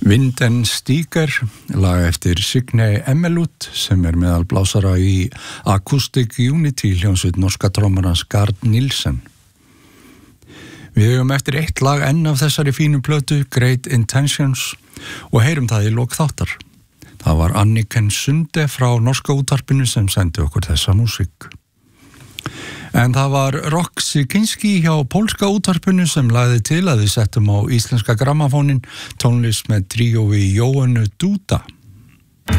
Wind and Stiger, lag eftir Signe Emmelut sem meðal blásara í Acoustic Unity hljómsveit norska trommarans Gard Nielsen. Við höfum eftir eitt lag enn af þessari fínu plötu, Great Intentions, og heyrum það í lok þáttar. Það var Anniken Sunde frá norska útvarpinu sem sendi okkur þessa músík. En það var Roxy Kinski hjá pólska útvarpinu sem lagði til að við settum á íslenska grammafónin tónlist með tríói Jóhannu Duda.